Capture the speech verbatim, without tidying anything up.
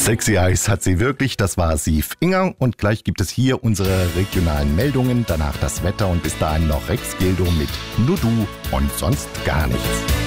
Sexy Eyes hat sie wirklich, das war Siv Inger. Und gleich gibt es hier unsere regionalen Meldungen, danach das Wetter und bis dahin noch Rex Gildo mit Nur du und sonst gar nichts.